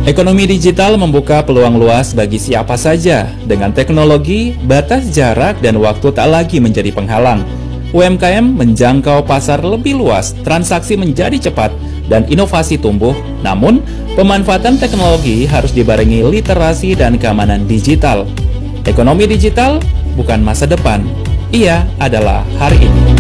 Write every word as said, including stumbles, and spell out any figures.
Ekonomi digital membuka peluang luas bagi siapa saja. Dengan teknologi, batas jarak dan waktu tak lagi menjadi penghalang. U M K M menjangkau pasar lebih luas, transaksi menjadi cepat, dan inovasi tumbuh. Namun, pemanfaatan teknologi harus dibarengi literasi dan keamanan digital. Ekonomi digital bukan masa depan, ia adalah hari ini.